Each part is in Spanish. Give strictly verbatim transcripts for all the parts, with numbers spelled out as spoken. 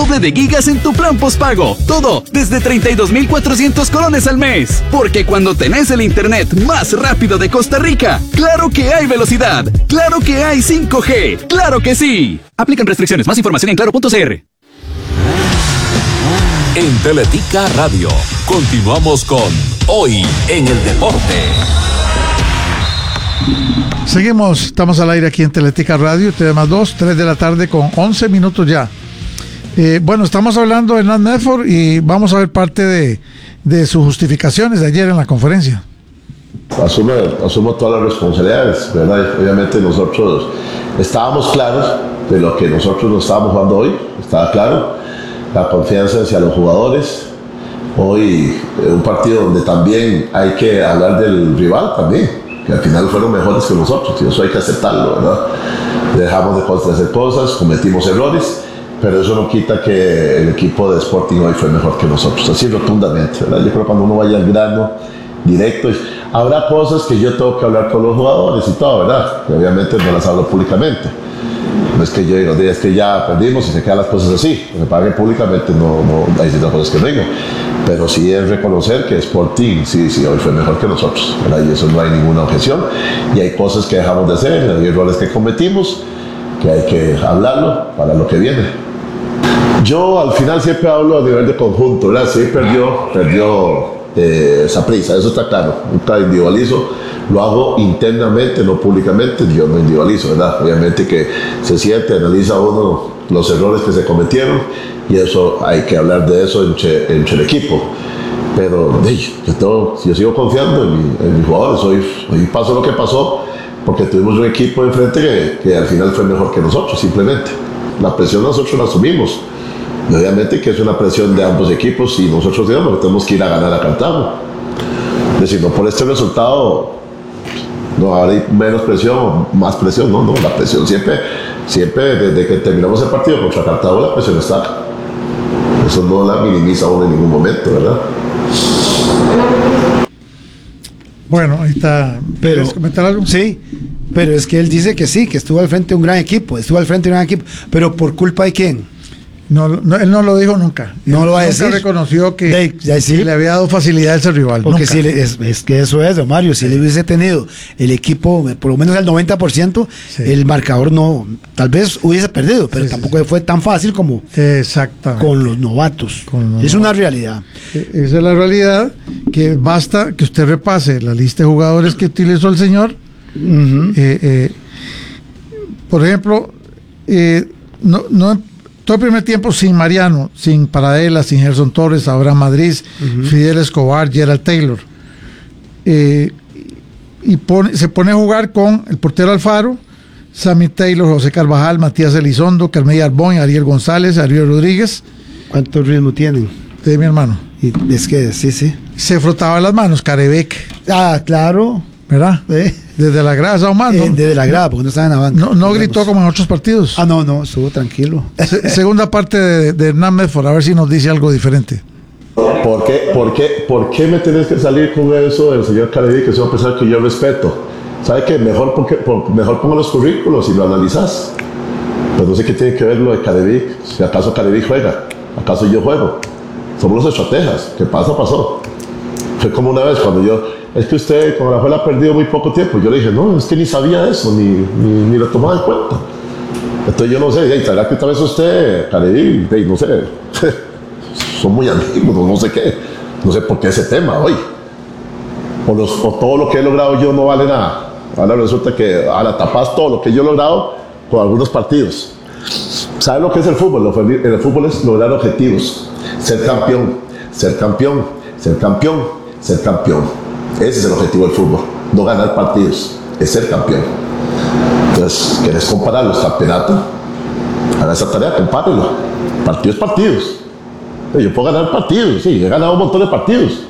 doble de gigas en tu plan postpago. Todo desde treinta y dos mil cuatrocientos colones al mes. Porque cuando tenés el internet más rápido de Costa Rica, claro que hay velocidad. Claro que hay cinco G. ¡Claro que sí! Aplican restricciones. Más información en claro punto c r. En Teletica Radio, continuamos con Hoy en el Deporte. Seguimos, estamos al aire aquí en Teletica Radio, T V más dos, tres de la tarde con once minutos ya. Eh, bueno, estamos hablando de Hernán Medford y vamos a ver parte de, de sus justificaciones de ayer en la conferencia. Asume, asumo todas las responsabilidades, ¿verdad? Obviamente nosotros estábamos claros de lo que nosotros nos estábamos jugando hoy, estaba claro, la confianza hacia los jugadores. Hoy un partido donde también hay que hablar del rival también, que al final fueron mejores que nosotros, y eso hay que aceptarlo, ¿verdad? Dejamos de hacer cosas, cometimos errores, pero eso no quita que el equipo de Sporting hoy fue mejor que nosotros, así rotundamente, ¿verdad? Yo creo que cuando uno vaya al grano directo, habrá cosas que yo tengo que hablar con los jugadores y todo, ¿verdad? Que obviamente no las hablo públicamente. No es que yo diga, es que ya perdimos y se quedan las cosas así. Me paguen públicamente, no, no hay ciertas cosas que no digo. Pero sí es reconocer que Sporting, sí, sí, hoy fue mejor que nosotros, ¿verdad? Y eso no hay ninguna objeción. Y hay cosas que dejamos de hacer, hay errores que cometimos, que hay que hablarlo para lo que viene. Yo al final siempre hablo a nivel de conjunto, ¿verdad? Sí, perdió, perdió eh, esa prisa, eso está claro. Nunca individualizo. Lo hago internamente, no públicamente, yo no individualizo, ¿verdad? Obviamente que se siente, analiza uno los errores que se cometieron y eso hay que hablar de eso entre, entre el equipo. Pero hey, yo, tengo, yo sigo confiando en, mi, en mis jugadores, hoy, hoy pasó lo que pasó porque tuvimos un equipo enfrente que, que al final fue mejor que nosotros, simplemente. La presión nosotros la asumimos. Y obviamente que es una presión de ambos equipos y nosotros digamos que tenemos que ir a ganar a Cartago. Es decir, no por este resultado no hay menos presión, más presión, no, no, la presión siempre, siempre desde que terminamos el partido contra Cartago la presión está. Eso no la minimiza uno en ningún momento, ¿verdad? Bueno, ahí está. Pero, ¿Quieres comentar algo? Sí, pero es que él dice que sí, que estuvo al frente de un gran equipo, estuvo al frente de un gran equipo, pero ¿por culpa de quién? No, no, él no lo dijo nunca. No él lo va a nunca decir. reconoció que, De, de, sí. que le había dado facilidades al rival. Porque nunca. si le, es, es que eso es, don Mario, si le hubiese tenido el equipo por lo menos al noventa por ciento, sí. El marcador no, tal vez hubiese perdido, pero sí, tampoco sí. fue tan fácil como con los novatos. Con los es novatos. Una realidad. Esa es la realidad, que basta que usted repase la lista de jugadores que utilizó el señor. Uh-huh. eh, eh, por ejemplo, eh, no, no todo el primer tiempo sin Mariano, sin Paradela, sin Gerson Torres, Abraham Madrid, uh-huh. Fidel Escobar, Gerald Taylor. Eh, y pone, se pone a jugar con el portero Alfaro, Sammy Taylor, José Carvajal, Matías Elizondo, Carmey Arbón, Ariel González, Ariel Rodríguez. ¿Cuánto ritmo tienen? De mi hermano. Y es que sí, sí. Se frotaba las manos, Carebec. Ah, claro. ¿Verdad? ¿Eh? Desde la grada, Saumán, ¿no? Eh, desde la grada, porque no estaba en la banca. No, no gritó como en otros partidos. Ah, no, no, estuvo tranquilo. Se, segunda parte de, de Hernán Medford, a ver si nos dice algo diferente. ¿Por qué, por qué, por qué me tenés que salir con eso del señor Carevic, que es una persona que yo respeto? ¿Sabe qué? Mejor, porque, por, mejor ponga los currículos y lo analizás. Pero no sé qué tiene que ver lo de Carevic. Si acaso Carevic juega, acaso yo juego. Somos los estrategas. ¿Qué pasa? Pasó. Fue como una vez cuando yo... Es que usted con la Rafael ha perdido muy poco tiempo. Yo le dije, no, es que ni sabía eso, ni, ni, ni lo tomaba en cuenta. Entonces yo no sé, y tal vez que tal vez usted, Carevic, no sé, son muy amigos, no sé qué. No sé por qué ese tema hoy. O, los, o todo lo que he logrado yo no vale nada. Ahora resulta que ahora tapas todo lo que yo he logrado con algunos partidos. ¿Sabe lo que es el fútbol? El fútbol es lograr objetivos. Ser campeón, ser campeón, ser campeón, ser campeón. Ese es el objetivo del fútbol. No ganar partidos, es ser campeón. Entonces, ¿querés comparar los campeonatos? Haga esa tarea, compárelo. Partidos, partidos. Yo puedo ganar partidos, sí, he ganado un montón de partidos.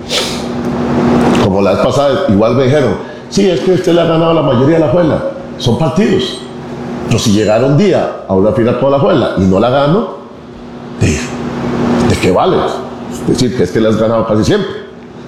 Como la vez pasada, igual me dijeron, sí, es que usted le ha ganado la mayoría de la Juela. Son partidos. Pero si llegara un día a una final con la Juela y no la gano, ¿de, ¿de qué vale? Es decir, que es que le has ganado casi siempre.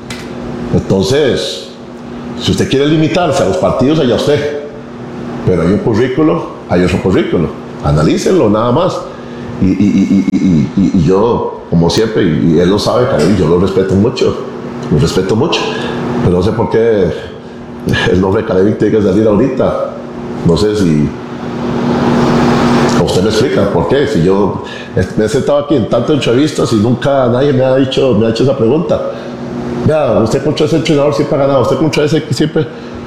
Entonces, si usted quiere limitarse a los partidos, allá usted. Pero hay un currículo, hay otro currículo. Analícenlo nada más. Y, y, y, y, y, y yo, como siempre, y él lo sabe, Carevic, yo lo respeto mucho, lo respeto mucho, pero no sé por qué el nombre de Carevic tiene que salir ahorita. No sé si usted me explica por qué. Si yo me he sentado aquí en tantas entrevistas y nunca nadie me ha dicho, me ha hecho esa pregunta. Vea, usted contra ese entrenador siempre ha ganado, usted contra ese siempre.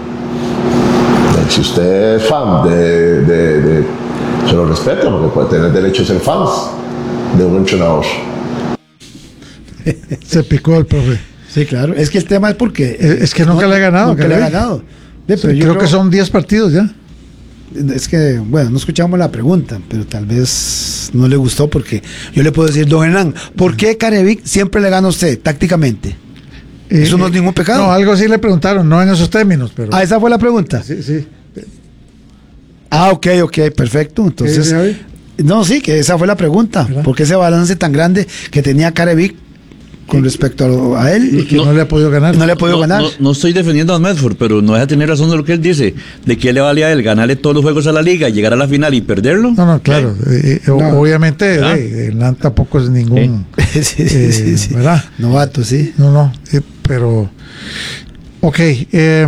Si usted es fan de, de, de se lo respeto, porque puede tener derecho a ser fans de un entrenador. Se picó el profe. Sí, claro. Es que el tema es porque es, es que nunca no, le ha ganado. Nunca le ha ganado. Ve, pero sí, yo creo, creo que son diez partidos ya. Es que, bueno, no escuchamos la pregunta, pero tal vez no le gustó, porque yo le puedo decir, don Hernán, ¿por qué Carevic siempre le gana a usted tácticamente? Eh, Eso no es ningún pecado. No, algo sí le preguntaron, no en esos términos, pero. Ah, esa fue la pregunta. Sí, sí. Ah, ok, ok, perfecto. Entonces, ¿sí, no, sí, que esa fue la pregunta. ¿Verdad? ¿Por qué ese balance tan grande que tenía Carevic con respecto a, a él? Y que no, no le ha podido ganar. No le ha podido no, ganar. No, no estoy defendiendo a Medford, pero no deja tener razón de lo que él dice, de que le valía a él ganarle todos los juegos a la liga, llegar a la final y perderlo. No, no, claro. Eh, eh, no. Obviamente, ¿Ah? eh, Hernán tampoco es ningún. ¿Eh? sí, sí, eh, sí, sí. ¿verdad? Novato, sí. No, no, eh, pero. Ok. Eh,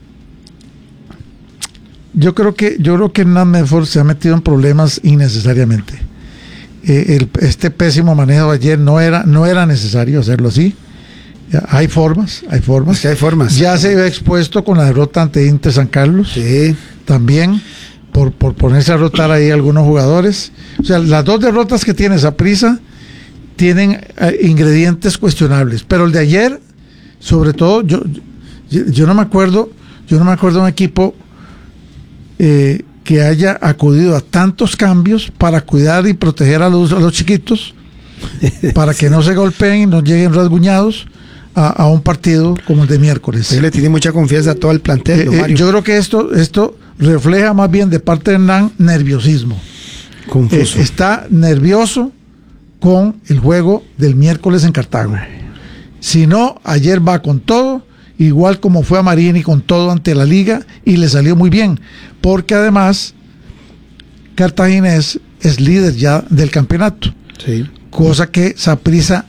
yo creo que yo creo que Hernán Medford se ha metido en problemas innecesariamente. Eh, el, este pésimo manejo de ayer no era no era necesario hacerlo así. Ya, hay formas, hay formas. Es que hay formas. Ya se había expuesto con la derrota ante Inter San Carlos. Sí. También por, por ponerse a rotar ahí algunos jugadores. O sea, las dos derrotas que tiene Saprissa tienen eh, ingredientes cuestionables. Pero el de ayer, sobre todo, yo, yo, yo no me acuerdo, yo no me acuerdo de un equipo eh, que haya acudido a tantos cambios para cuidar y proteger a los, a los chiquitos, para que no se golpeen y no lleguen rasguñados a, a un partido como el de miércoles. Él le tiene mucha confianza a todo el plantel, eh, eh, yo creo que esto, esto refleja más bien de parte de Hernán nerviosismo. Confuso. Eh, está nervioso con el juego del miércoles en Cartago. Si no, ayer va con todo, igual como fue a Marini con todo ante la liga, y le salió muy bien, porque además Cartaginés es líder ya del campeonato. Sí. Cosa que Saprissa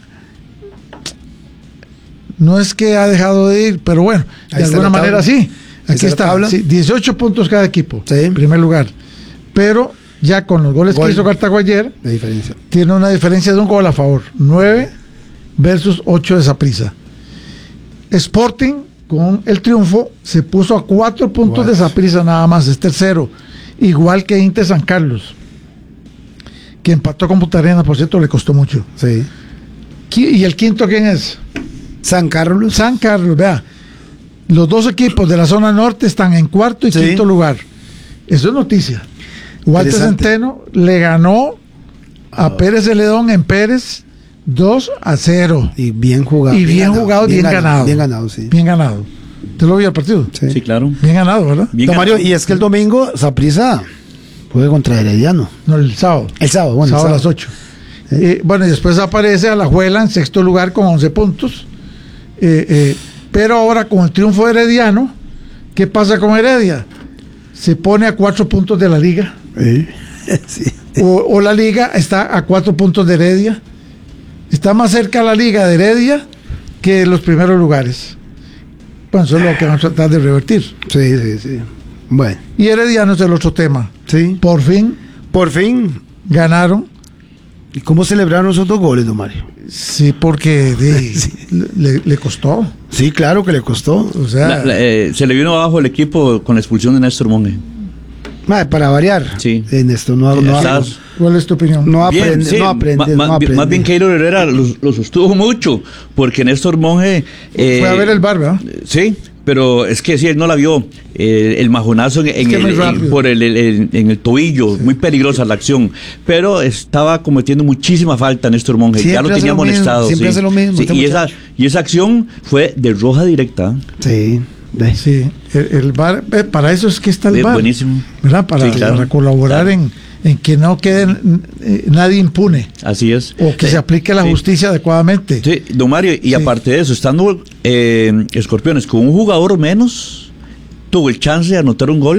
no es que ha dejado de ir, pero bueno, de alguna manera sí. Aquí está, sí, dieciocho puntos cada equipo, sí, en primer lugar. Pero ya con los goles gol. que hizo Cartago ayer, la diferencia. Tiene una diferencia de un gol a favor, nueve versus ocho de Saprissa. Sporting, con el triunfo, se puso a cuatro puntos wow. de Saprissa nada más, es tercero, igual que Inter San Carlos, que empató con Punta Arenas, por cierto, le costó mucho. Sí. ¿Y el quinto quién es? San Carlos. San Carlos, vea. Los dos equipos de la zona norte están en cuarto y sí. quinto lugar. Eso es noticia. Walter Centeno le ganó a oh. Pérez Celedón en Pérez dos a cero. Y bien jugado. Y bien, bien jugado, bien, bien ganado, ganado. Bien ganado, sí. Bien ganado. ¿Te lo vio el partido? Sí, sí claro. Bien ganado, ¿verdad? Bien ganado. Mario, y es que el domingo Saprissa juega contra Herediano. No, el sábado. El sábado, bueno. El sábado, sábado. a las ocho. ¿Eh? Eh, bueno, y después aparece Alajuela en sexto lugar con once puntos. Eh, eh, pero ahora con el triunfo de Herediano, ¿qué pasa con Heredia? Se pone a cuatro puntos de la liga. ¿Eh? Sí. O, o la liga está a cuatro puntos de Heredia. Está más cerca la liga de Heredia que los primeros lugares. Bueno, eso es lo que vamos a tratar de revertir. Sí, sí, sí. Bueno. Y Herediano es el otro tema. Sí. Por fin. Por fin. Ganaron. ¿Y cómo celebraron esos dos goles, don Mario? Sí, porque de, sí. Le, le costó. Sí, claro que le costó. O sea, la, la, eh, se le vino abajo el equipo con la expulsión de Néstor Monge. Madre, para variar. Sí. En esto no, no Estás, ¿Cuál es tu opinión? No aprende, sí, no aprende, ma, no aprende. Más bien Keylor Herrera lo, lo sostuvo mucho, porque Néstor Monge eh, fue a ver el bar, ¿verdad? Sí, pero es que sí, él no la vio. Eh, el majonazo en, en el, en, por el, el, en el tobillo, sí. Muy peligrosa la acción. Pero estaba cometiendo muchísima falta Néstor Monge. Siempre ya lo tenía amonestado. Siempre sí. hace lo mismo. Sí, y, esa, y esa acción fue de roja directa. Sí. Sí, el, el bar, eh, para eso es que está el sí, bar. Buenísimo. ¿Verdad? Para, sí, claro, para colaborar claro. en, en que no quede eh, nadie impune. Así es. O que sí. se aplique la sí. justicia adecuadamente. Sí, don Mario, y sí. aparte de eso, estando eh, Escorpiones con un jugador menos, tuvo el chance de anotar un gol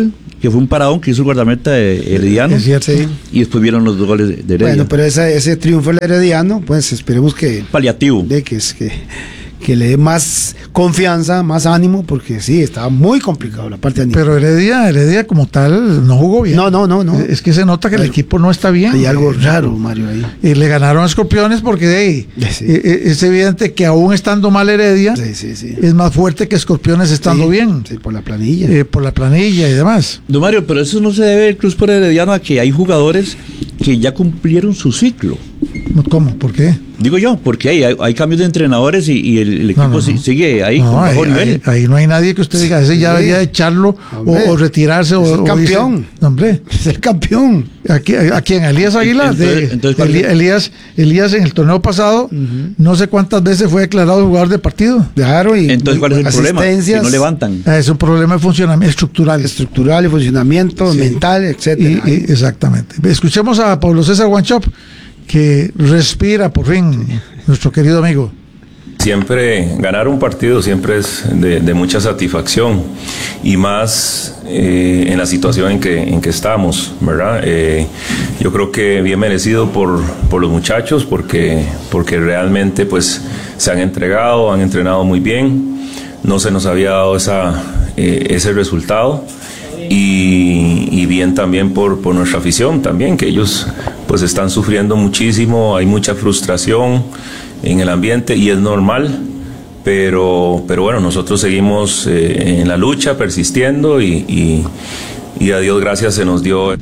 que fue un paradón que hizo el guardameta de Herediano. Es cierto. Sí. Y después vieron los dos goles de Heredia. Bueno, pero esa, ese triunfo del Herediano, pues esperemos que... Paliativo. De que, es que, que le dé más confianza, más ánimo, porque sí, estaba muy complicado la parte anímica. Pero Heredia, Heredia como tal no jugó bien. No, no, no, no. Es que se nota que claro, el equipo no está bien. Hay algo raro, Mario, ahí. Y le ganaron a Escorpiones porque de ahí sí. es evidente que aún estando mal Heredia, sí, sí, sí. es más fuerte que Escorpiones estando sí, bien. Sí, por la planilla. Eh, por la planilla y demás. Don Mario, pero eso no se debe el Cruz por Herediano a que hay jugadores que ya cumplieron su ciclo. ¿Cómo? ¿Por qué? Digo yo, porque hay, hay, hay cambios de entrenadores y, y el, el equipo no, no, no. sigue ahí no, con ahí, mejor nivel. Ahí, ahí no hay nadie que usted diga, ese ya debería sí. echarlo o, o retirarse. Es o, el campeón. O dice, hombre. Es el campeón. ¿A, a, a quién? ¿Elías Aguilar? Entonces, de, entonces, Elías, Elías, Elías en el torneo pasado, uh-huh. no sé cuántas veces fue declarado jugador de partido. Claro. Y entonces, ¿cuál es el problema? Que no levantan. Es un problema de funcionamiento estructural. Estructural y funcionamiento, sí. mental, etcétera. Y, y, exactamente. Escuchemos a Pablo César Wanchop, que respira por fin, nuestro querido amigo. Siempre ganar un partido siempre es de, de mucha satisfacción y más eh, en la situación en que, en que estamos, ¿verdad? Eh, yo creo que bien merecido por, por los muchachos porque, porque realmente pues se han entregado, han entrenado muy bien, no se nos había dado esa, eh, ese resultado. Y, y bien también por, por nuestra afición también, que ellos pues están sufriendo muchísimo, hay mucha frustración en el ambiente y es normal, pero, pero bueno, nosotros seguimos eh, en la lucha, persistiendo y, y, y a Dios gracias se nos dio.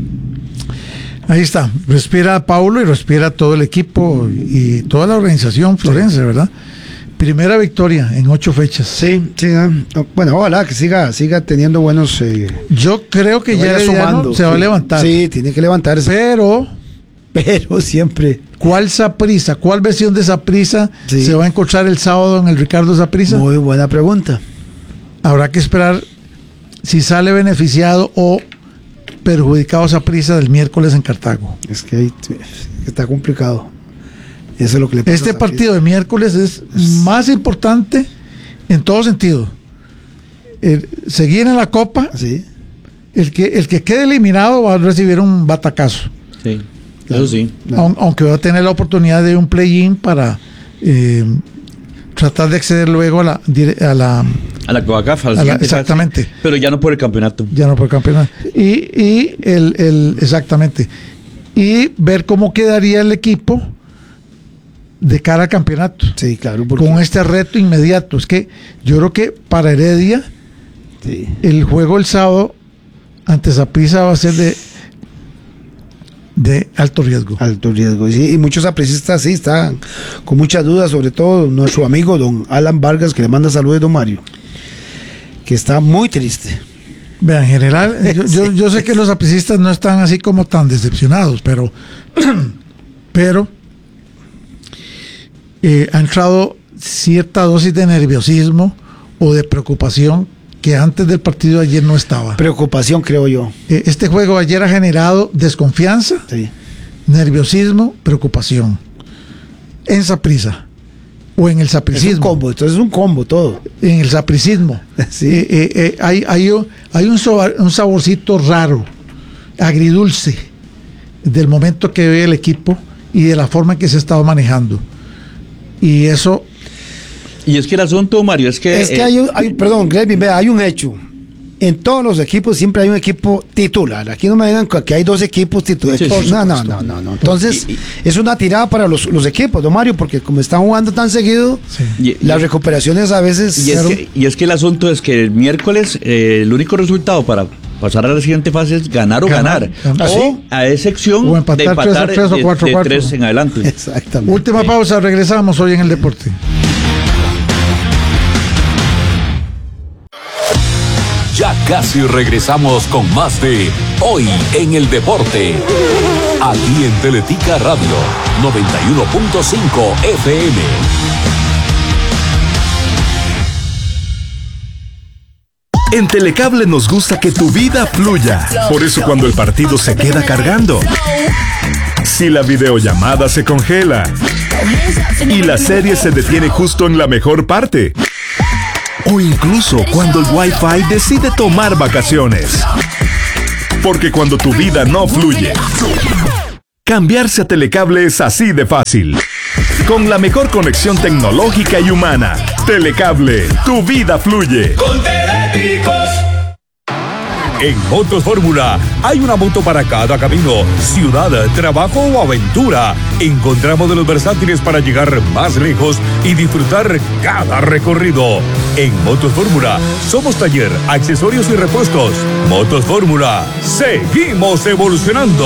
Ahí está, respira Paulo y respira todo el equipo y toda la organización florense, ¿verdad? Primera victoria en ocho fechas. Sí, sí. Bueno, ojalá que siga, siga teniendo buenos. Eh, Yo creo que ya sumando, se va sí. a levantar. Sí, tiene que levantarse. Pero, pero siempre. ¿Cuál Saprissa? ¿Cuál versión de Saprissa sí. se va a encontrar el sábado en el Ricardo Saprissa? Muy buena pregunta. Habrá que esperar si sale beneficiado o perjudicado Saprissa del miércoles en Cartago. Es que ahí está complicado. Eso es lo que le pasa. Este partido de miércoles es más importante en todo sentido. El, seguir en la Copa, sí. el que el que quede eliminado va a recibir un batacazo. Sí, eso sí. Claro. Aunque va a tener la oportunidad de un play-in para eh, tratar de acceder luego a la a la a la CONCACAF, exactamente. Fase, pero ya no por el campeonato. Ya no por el campeonato. Y, y el, el exactamente. Y ver cómo quedaría el equipo de cara al campeonato. Sí, claro. Porque... con este reto inmediato. Es que yo creo que para Heredia sí. el juego el sábado ante Saprissa va a ser de de alto riesgo. Alto riesgo. Sí, y muchos sapricistas sí están con muchas dudas, sobre todo nuestro amigo don Alan Vargas, que le manda saludos a don Mario, que está muy triste. Vean, en general, yo, yo, yo sé que los sapricistas no están así como tan decepcionados, pero pero Eh, ha entrado cierta dosis de nerviosismo o de preocupación que antes del partido de ayer no estaba. Preocupación, creo yo. Eh, este juego ayer ha generado desconfianza, sí. nerviosismo, preocupación. En Saprissa o en el sapricismo. Es un combo, entonces es un combo todo. En el sapricismo. Sí. Eh, eh, eh, hay, hay, hay un, sabor, un saborcito raro, agridulce, del momento que ve el equipo y de la forma en que se ha estado manejando. Y eso. Y es que el asunto, Mario, es que. Es que eh, hay, un, hay perdón, Grevin, vea, hay un hecho. En todos los equipos siempre hay un equipo titular. Aquí no me digan que hay dos equipos titulares. Sí, sí, no, no, no, no, no. Entonces, y, y, es una tirada para los, los equipos, don Mario, porque como están jugando tan seguido, sí. y, las recuperaciones a veces. Y es, que, y es que el asunto es que el miércoles eh, el único resultado para pasar a la siguiente fase es ganar o ganar. ganar. ¿Ah, o sí? a excepción o empatar de empatar tres, tres o cuatro, de, de cuatro. tres en adelante. Exactamente. Última pausa, regresamos hoy en el deporte. Ya casi regresamos con más de Hoy en el Deporte. Aquí en Teletica Radio noventa y uno punto cinco F M. En Telecable nos gusta que tu vida fluya. Por eso cuando el partido se queda cargando, si la videollamada se congela y la serie se detiene justo en la mejor parte, o incluso cuando el Wi-Fi decide tomar vacaciones, Porque cuando tu vida no fluye, cambiarse a Telecable es así de fácil. Con la mejor conexión tecnológica y humana. Telecable, tu vida fluye. Con Teléticos. En Motos Fórmula hay una moto para cada camino, ciudad, trabajo o aventura. Encontramos modelos versátiles para llegar más lejos y disfrutar cada recorrido. En Motos Fórmula somos taller, accesorios y repuestos. Motos Fórmula, seguimos evolucionando.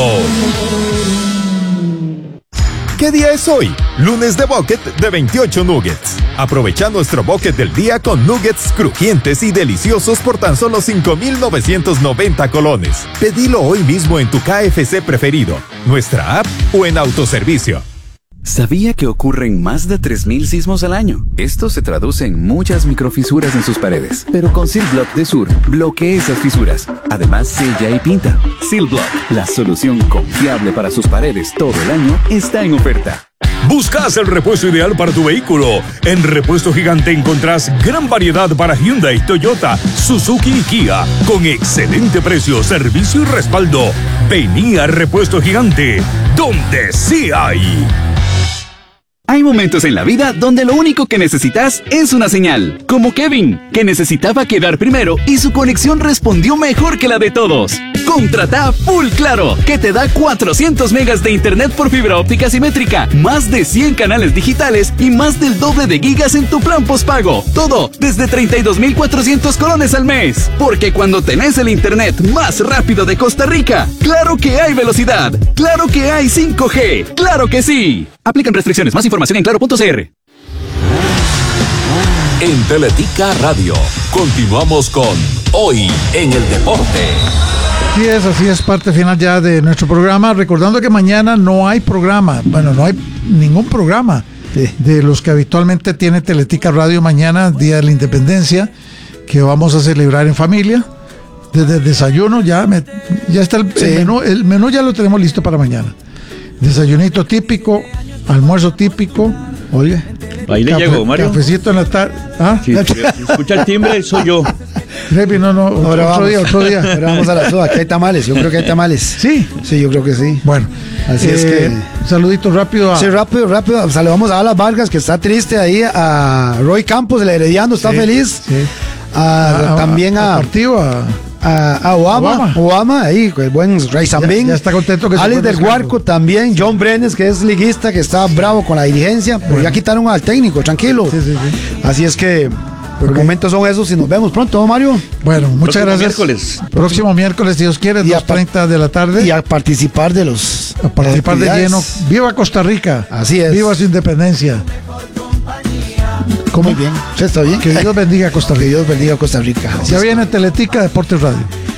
¿Qué día es hoy? Lunes de Bucket de veintiocho nuggets. Aprovecha nuestro bucket del día con nuggets crujientes y deliciosos por tan solo cinco mil novecientos noventa colones. Pedilo hoy mismo en tu K F C preferido, nuestra app o en autoservicio. ¿Sabía que ocurren más de tres mil sismos al año? Esto se traduce en muchas microfisuras en sus paredes. Pero con Silblock de Sur, bloquea esas fisuras. Además, sella y pinta. Silblock, la solución confiable para sus paredes todo el año, está en oferta. ¿Buscas el repuesto ideal para tu vehículo? En Repuesto Gigante encontrás gran variedad para Hyundai, Toyota, Suzuki y Kia, con excelente precio, servicio y respaldo. Vení a Repuesto Gigante, donde sí hay. Hay momentos en la vida donde lo único que necesitas es una señal. Como Kevin, que necesitaba quedar primero y su conexión respondió mejor que la de todos. Contrata Full Claro, que te da cuatrocientos megas de internet por fibra óptica simétrica, más de cien canales digitales y más del doble de gigas en tu plan postpago. Todo desde treinta y dos mil cuatrocientos colones al mes. Porque cuando tenés el internet más rápido de Costa Rica, claro que hay velocidad, claro que hay cinco G, claro que sí. Aplican restricciones. Más información en claro punto c r. En Teletica Radio, continuamos con Hoy en el Deporte. Así es, así es, parte final ya de nuestro programa. Recordando que mañana no hay programa, bueno, no hay ningún programa sí. de los que habitualmente tiene Teletica Radio mañana, Día de la Independencia, que vamos a celebrar en familia. Desde el desayuno ya, me, ya está el, sí. el menú, el menú ya lo tenemos listo para mañana. Desayunito típico, almuerzo típico, oye. Ahí le llego, Mario. Cafecito en la tarde. ¿Ah? Sí, escucha el timbre, soy yo. Repi, no, no, otro, ahora otro vamos. día, otro día. Ahora vamos a la soda, aquí hay tamales, yo creo que hay tamales. ¿Sí? Sí, yo creo que sí. Bueno, así eh, es que... Saludito rápido a... Sí, rápido, rápido. Saludamos a Alas Vargas, que está triste ahí, a Roy Campos, el Herediano, está sí, feliz. Sí. A, a, también a... a partido, a... A, a Obama, Obama, Obama, ahí, el buen Ray Zambín. Ya, ya está contento que Alex del Huarco también, John Brenes, que es liguista, que está bravo con la dirigencia, pero bueno. Ya quitaron al técnico, tranquilo. Sí, sí, sí. Así es que por okay. momentos son esos y nos vemos pronto, Mario. Bueno, muchas Próximo gracias. Miércoles. Próximo miércoles, Dios quiere, dos treinta de la tarde. Y a participar de los. A participar de lleno. ¡Viva Costa Rica! Así es. ¡Viva su independencia! ¿Cómo? Muy bien. ¿Está bien? Que Dios bendiga a Costa Rica. Que Dios bendiga a Costa Rica. Ya viene Teletica Deportes Radio.